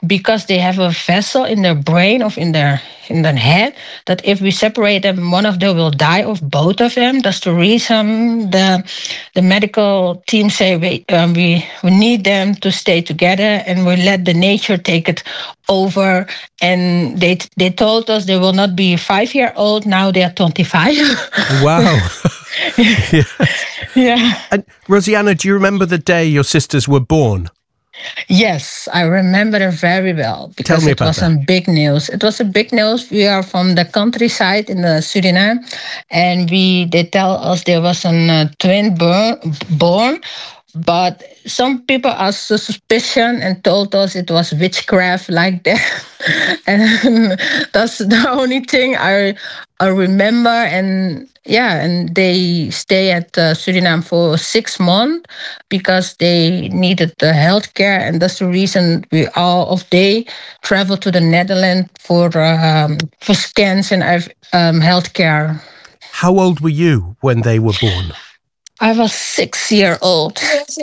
because they have a vessel in their brain or in their head that if we separate them, one of them will die, or both of them. That's the reason the medical team say we need them to stay together, and we let the nature take it over. And they told us they will not be 5-year-old. Now they are 25. Wow. Yeah. Yeah. And Rosianna, do you remember the day your sisters were born? Yes, I remember it very well because it was some big news. It was a big news. We are from the countryside in the Suriname, and they tell us there was a twin born. But some people asked the suspicion and told us it was witchcraft like that. And that's the only thing I remember. And yeah, and they stay at Suriname for 6 months because they needed the healthcare. And that's the reason they travel to the Netherlands for scans and healthcare. How old were you when they were born? I was 6 years old.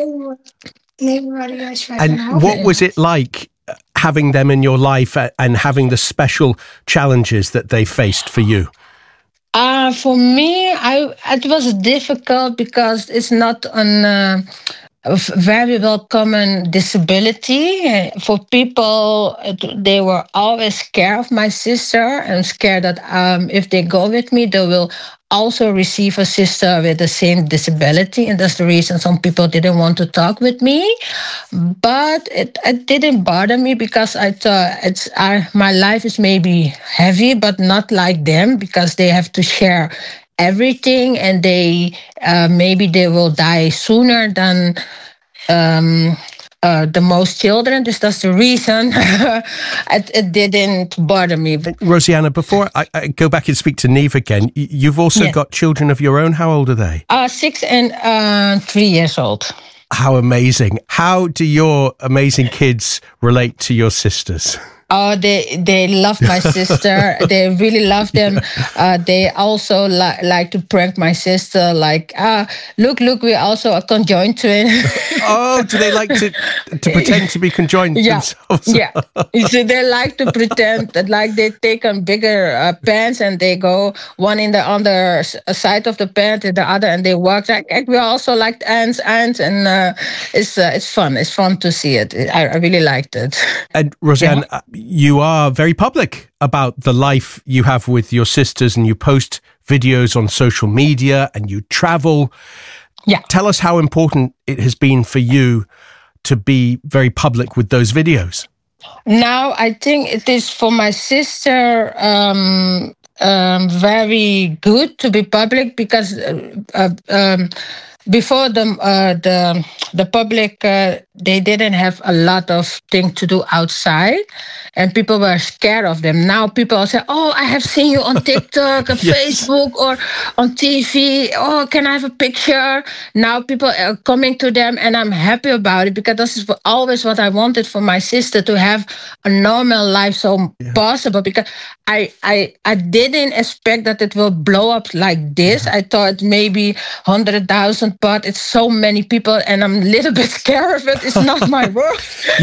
And what was it like having them in your life and having the special challenges that they faced for you? For me, it was difficult because it's not a very well common disability. For people, they were always scared of my sister and scared that if they go with me, they will also receive a sister with the same disability. And that's the reason some people didn't want to talk with me. But it didn't bother me because I thought my life is maybe heavy, but not like them because they have to share everything, and they maybe they will die sooner than the most children. That's the reason it didn't bother me. Rosianna, before I go back and speak to Niamh again, you've also got children of your own. How old are they? 6 and 3 years old. How amazing. How do your amazing kids relate to your sisters? Oh, they love my sister. They really love them. They also like to prank my sister. Like, look, we also a conjoined twin. Oh, do they like to pretend to be conjoined themselves? Yeah. So they like to pretend that, like, they take on bigger pants and they go one in the other side of the pant and the other, and they walk like we also like ants, and it's fun. It's fun to see it. I really liked it. And Rosianna, you are very public about the life you have with your sisters, and you post videos on social media and you travel. Yeah. Tell us how important it has been for you to be very public with those videos. Now, I think it is for my sister very good to be public because before the public, they didn't have a lot of things to do outside, and people were scared of them. Now people say, "Oh, I have seen you on TikTok, or Facebook, or on TV. Oh, can I have a picture?" Now people are coming to them, and I'm happy about it because this is always what I wanted for my sister, to have a normal life, so possible. Because I didn't expect that it will blow up like this. I thought maybe 100,000, but it's so many people, and I'm a little bit scared of it. It's not my work.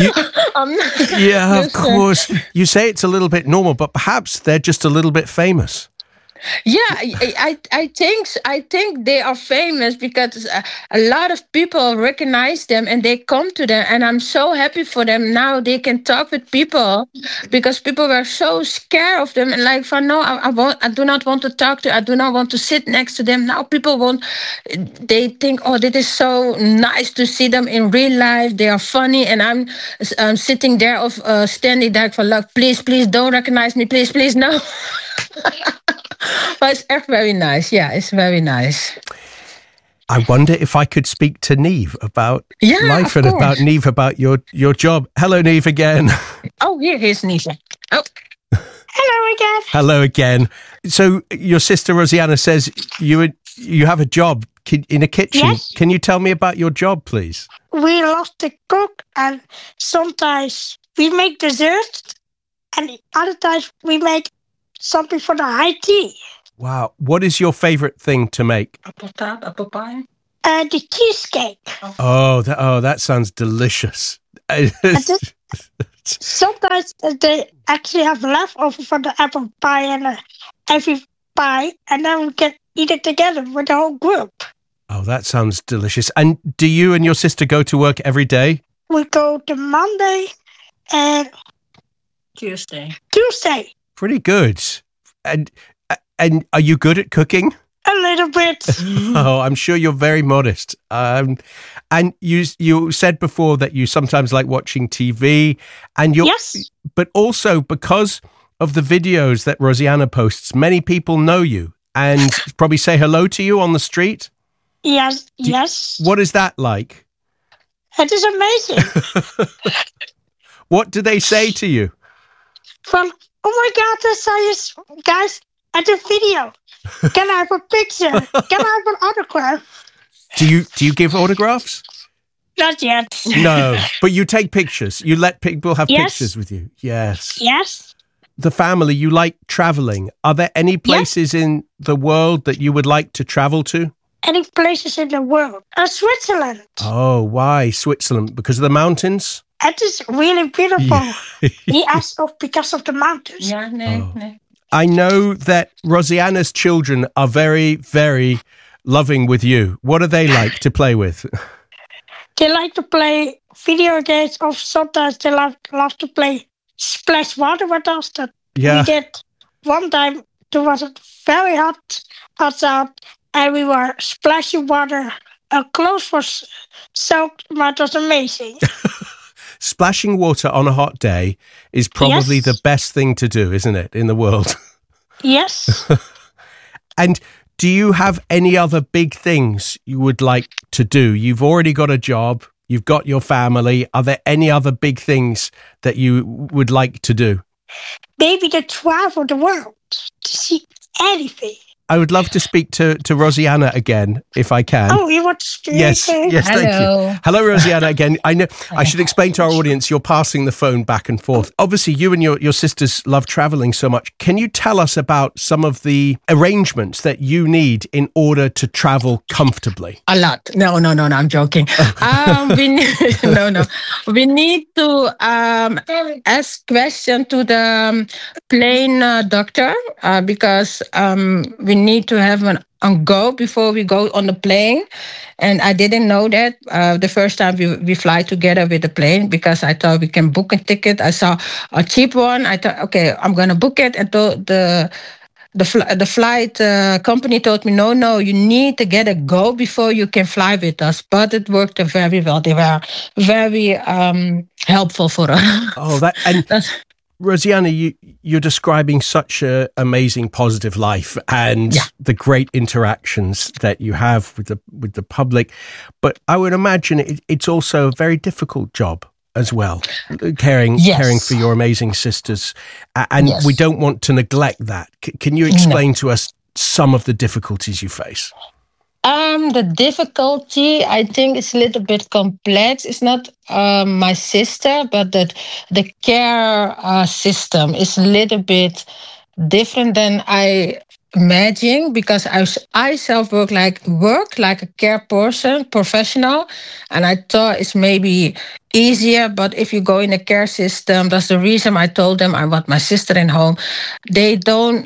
Of course. You say it's a little bit normal, but perhaps they're just a little bit famous. Yeah, I think they are famous because a lot of people recognize them and they come to them, and I'm so happy for them. Now they can talk with people because people were so scared of them and like, no, I do not want to talk to. I do not want to sit next to them. Now people they think, oh, this is so nice to see them in real life. They are funny, and I'm sitting there standing there for like, please don't recognize me, please no. But it's echt very nice. Yeah, it's very nice. I wonder if I could speak to Niamh about life and about Niamh about your job. Hello, Niamh again. Oh, here's Niamh. Oh, hello again. Hello again. So your sister Rosianna says you have a job in a kitchen. Yes. Can you tell me about your job, please? We love to cook, and sometimes we make dessert, and other times we make something for the high tea. Wow. What is your favorite thing to make? Apple pie. The cheesecake. Oh, that sounds delicious. Sometimes they actually have leftover from the apple pie and every pie, and then we can eat it together with the whole group. Oh, that sounds delicious. And do you and your sister go to work every day? We go to Monday and Tuesday. Pretty good. And are you good at cooking? A little bit. Oh, I'm sure you're very modest. And you said before that you sometimes like watching TV, and yes, but also because of the videos that Rosianna posts, many people know you and probably say hello to you on the street. Yes, yes. What is that like? It is amazing. What do they say to you? From, oh my God, I saw you guys at the video. Can I have a picture? Can I have an autograph? Do you give autographs? Not yet. No, but you take pictures. You let people have pictures with you. Yes. Yes. The family, you like traveling. Are there any places in the world that you would like to travel to? Any places in the world? Switzerland. Oh, why Switzerland? Because of the mountains? It is really beautiful. He asked because of the mountains. Yeah, no. I know that Rosianna's children are very, very loving with you. What do they like to play with? They like to play video games, or sometimes they love to play splash water with us. We did one time. It was very hot outside, and we were splashing water. Our clothes were soaked, but it was amazing. Splashing water on a hot day is probably the best thing to do, isn't it, in the world? Yes. And do you have any other big things you would like to do? You've already got a job. You've got your family. Are there any other big things that you would like to do? Maybe to travel the world, to see anything. I would love to speak to Rosianna again, if I can. Oh, you want to speak? Yes, thank you. Hello, Rosianna, again. I know I should explain to our audience, you're passing the phone back and forth. Obviously, you and your sisters love traveling so much. Can you tell us about some of the arrangements that you need in order to travel comfortably? A lot. No, I'm joking. We need to ask questions to the plane doctor because we need to have an go before we go on the plane. And I didn't know that the first time we fly together with the plane, because I thought we can book a ticket. I saw a cheap one. I thought, okay, I'm going to book it. And the flight company told me, no, you need to get a go before you can fly with us. But it worked very well. They were very helpful for us. Oh, Rosianna, you're describing such an amazing, positive life and the great interactions that you have with the public. But I would imagine it's also a very difficult job as well, caring for your amazing sisters. And we don't want to neglect that. Can you explain to us some of the difficulties you face? The difficulty, I think, is a little bit complex. It's not my sister, but the care system is a little bit different than I imagine, because I self work like a care person, professional, and I thought it's maybe easier. But if you go in a care system, that's the reason I told them I want my sister in home. They don't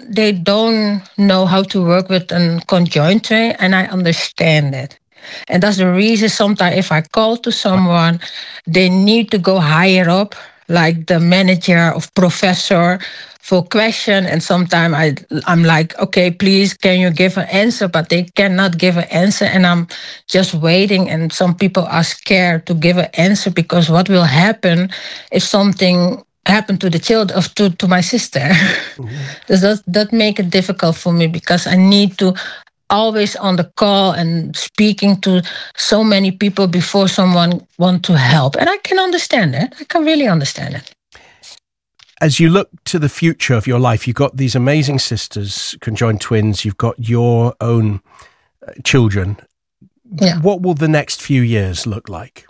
know how to work with a conjoint train, and I understand it. And that's the reason sometimes if I call to someone, they need to go higher up, like the manager or professor, for question. And sometimes I'm like, okay, please, can you give an answer? But they cannot give an answer, and I'm just waiting. And some people are scared to give an answer, because what will happen if something happened to the children, to my sister? Mm-hmm. that make it difficult for me, because I need to always on the call and speaking to so many people before someone want to help. And I can understand it. I can really understand it. As you look to the future of your life, you've got these amazing sisters, conjoined twins, you've got your own children. Yeah. What will the next few years look like?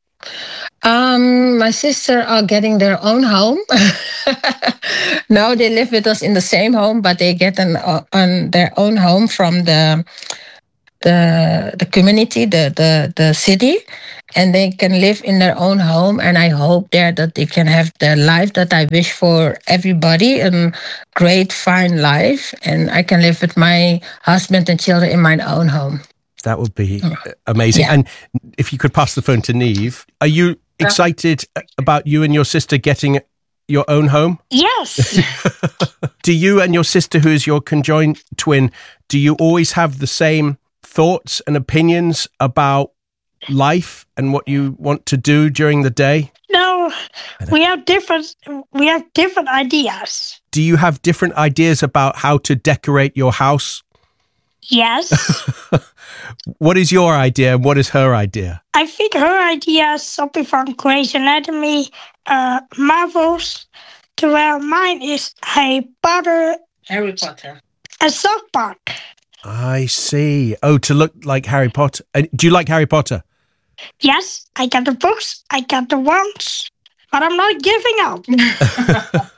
My sister are getting their own home. No, they live with us in the same home, but they get on their own home from the community, the city, and they can live in their own home. And I hope there that they can have the life that I wish for everybody, a great, fine life. And I can live with my husband and children in my own home. That would be amazing. Yeah. And if you could pass the phone to Niamh, are you excited about you and your sister getting your own home? Yes. Do you and your sister, who is your conjoined twin, do you always have the same thoughts and opinions about life and what you want to do during the day? No, we have different ideas. Do you have different ideas about how to decorate your house? Yes. What is your idea and what is her idea? I think her idea is something from Grey's Anatomy, Marvels, to where mine is Harry Potter. A South Park. I see. Oh, to look like Harry Potter. Do you like Harry Potter? Yes, I got the books, I got the wands, but I'm not giving up.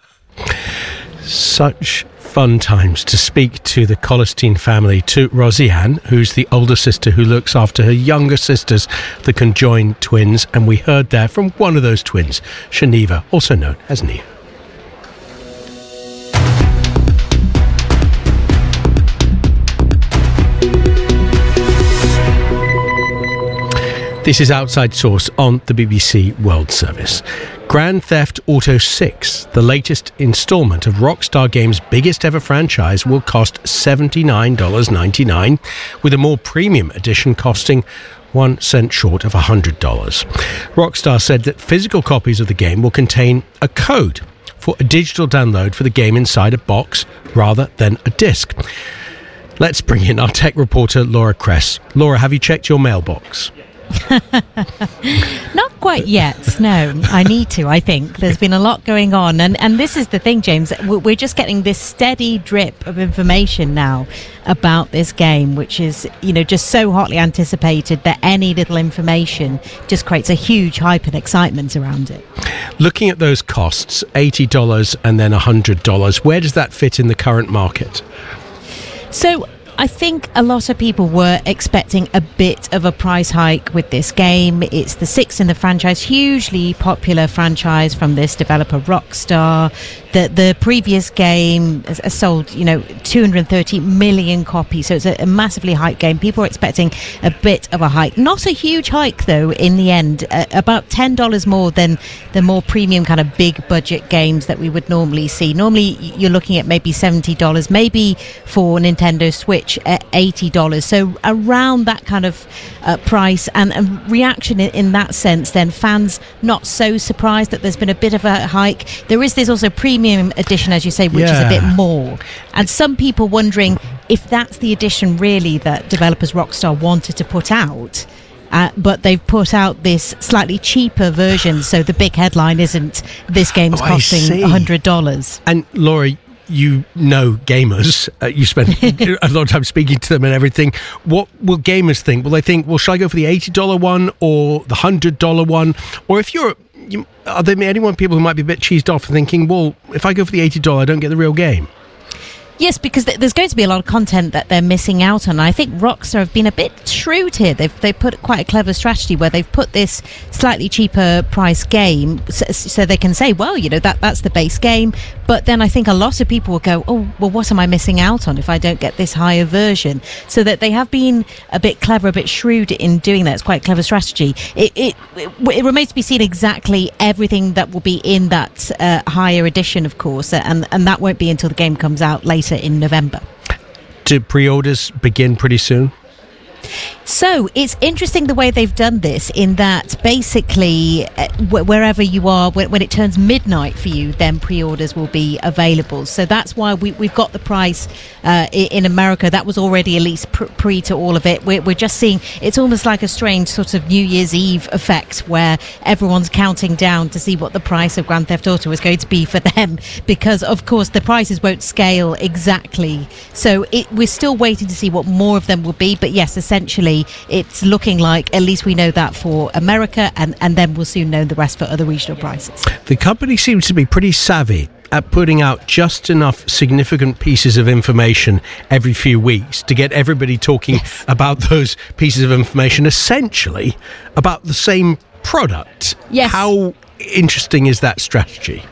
Such fun times to speak to the Collerstein family, to Rosianne, who's the older sister who looks after her younger sisters, the conjoined twins. And we heard there from one of those twins, Shaniva, also known as Niamh. This is Outside Source on the BBC World Service. Grand Theft Auto 6, the latest instalment of Rockstar Games' biggest ever franchise, will cost $79.99, with a more premium edition costing 1 cent short of $100. Rockstar said that physical copies of the game will contain a code for a digital download for the game inside a box rather than a disc. Let's bring in our tech reporter, Laura Kress. Laura, have you checked your mailbox? Not quite yet, no. I need to, I think. There's been a lot going on. And this is the thing, James. We're just getting this steady drip of information now about this game, which is, just so hotly anticipated that any little information just creates a huge hype and excitement around it. Looking at those costs, $80 and then $100, where does that fit in the current market? So I think a lot of people were expecting a bit of a price hike with this game. It's the sixth in the franchise, hugely popular franchise from this developer Rockstar. The previous game has sold, 230 million copies, so it's a massively hyped game. People are expecting a bit of a hike. Not a huge hike, though, in the end. About $10 more than the more premium kind of big budget games that we would normally see. Normally, you're looking at maybe $70, maybe for Nintendo Switch at $80. So around that kind of price and reaction in that sense, then fans not so surprised that there's been a bit of a hike. There is this also premium edition, as you say, which is a bit more. And some people wondering if that's the edition really that developers Rockstar wanted to put out. But they've put out this slightly cheaper version, so the big headline isn't this game's costing $100. And Laura, you know gamers, you spend a lot of time speaking to them and everything. What will gamers think? Will they think, well, should I go for the $80 one or the $100 one? Or if are there anyone people who might be a bit cheesed off and thinking, well, if I go for the $80, I don't get the real game? Yes, because there's going to be a lot of content that they're missing out on. I think Rockstar have been a bit shrewd here. They've put quite a clever strategy where they've put this slightly cheaper price game so they can say, well, that's the base game. But then I think a lot of people will go, oh, well, what am I missing out on if I don't get this higher version? So that they have been a bit clever, a bit shrewd in doing that. It's quite a clever strategy. It remains to be seen exactly everything that will be in that higher edition, of course, and that won't be until the game comes out later in November. Do pre-orders begin pretty soon? So it's interesting the way they've done this, in that basically wherever you are, when it turns midnight for you, then pre-orders will be available. So that's why we've got the price in America. That was already at least pre to all of it. We're just seeing, it's almost like a strange sort of New Year's Eve effect where everyone's counting down to see what the price of Grand Theft Auto is going to be for them, because of course the prices won't scale exactly. So we're still waiting to see what more of them will be. But yes, essentially it's looking like at least we know that for America, and then we'll soon know the rest for other regional prices. The company seems to be pretty savvy at putting out just enough significant pieces of information every few weeks to get everybody talking about those pieces of information, essentially about the same product. Yes. How interesting is that strategy?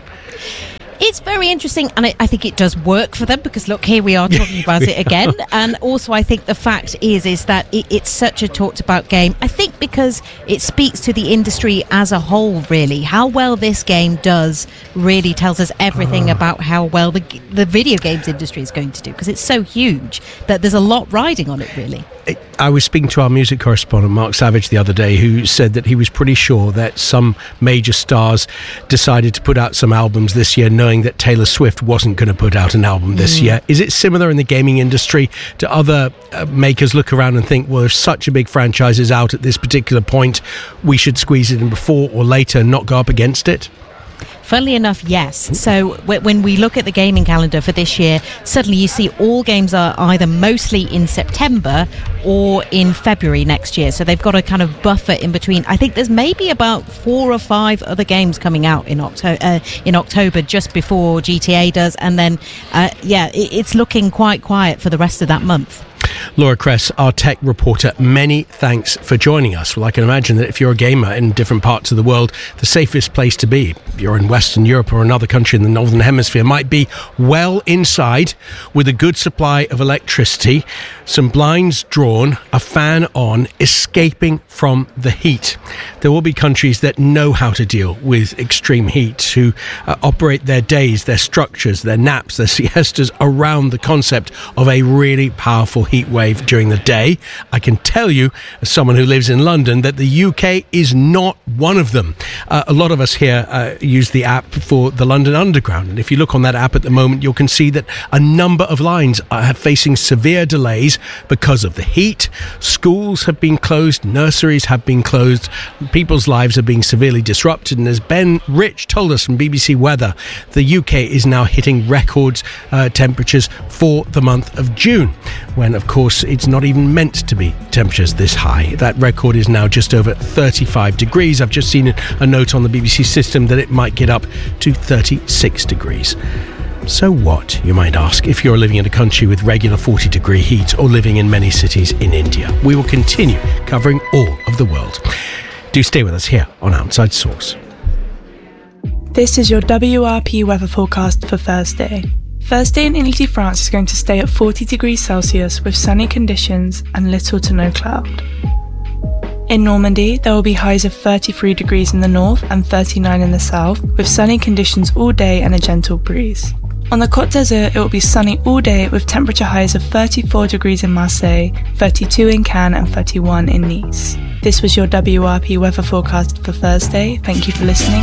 It's very interesting, and I think it does work for them, because look, here we are talking about it again. And also I think the fact is that it's such a talked about game. I think because it speaks to the industry as a whole, really. How well this game does really tells us everything about how well the video games industry is going to do, because it's so huge that there's a lot riding on it, really. I was speaking to our music correspondent, Mark Savage, the other day, who said that he was pretty sure that some major stars decided to put out some albums this year knowing that Taylor Swift wasn't going to put out an album this year. Is it similar in the gaming industry? Do other makers look around and think, well, if such a big franchise is out at this particular point, we should squeeze it in before or later and not go up against it? Funnily enough, yes. So when we look at the gaming calendar for this year, suddenly you see all games are either mostly in September or in February next year. So they've got a kind of buffer in between. I think there's maybe about 4 or 5 other games coming out in October just before GTA does. And then, it's looking quite quiet for the rest of that month. Laura Kress, our tech reporter, many thanks for joining us. Well, I can imagine that if you're a gamer in different parts of the world, the safest place to be, if you're in Western Europe or another country in the Northern Hemisphere, might be well inside with a good supply of electricity, some blinds drawn, a fan on, escaping from the heat. There will be countries that know how to deal with extreme heat, who operate their days, their structures, their naps, their siestas around the concept of a really powerful heat wave during the day. I can tell you, as someone who lives in London, that the UK is not one of them. A lot of us here use the app for the London Underground, and if you look on that app at the moment, you can see that a number of lines are facing severe delays because of the heat. Schools have been closed, nurseries have been closed, people's lives are being severely disrupted, and as Ben Rich told us from BBC Weather, the UK is now hitting record temperatures for the month of June, when of course it's not even meant to be temperatures this high. That record is now just over 35 degrees. I've just seen a note on the BBC system that it might get up to 36 degrees. So what, you might ask, if you're living in a country with regular 40-degree heat or living in many cities in India? We will continue covering all of the world. Do stay with us here on Outside Source. This is your WRP weather forecast for Thursday. Thursday in Italy, France is going to stay at 40 degrees Celsius with sunny conditions and little to no cloud. In Normandy, there will be highs of 33 degrees in the north and 39 in the south, with sunny conditions all day and a gentle breeze. On the Côte d'Azur, it will be sunny all day with temperature highs of 34 degrees in Marseille, 32 in Cannes and 31 in Nice. This was your WRP weather forecast for Thursday. Thank you for listening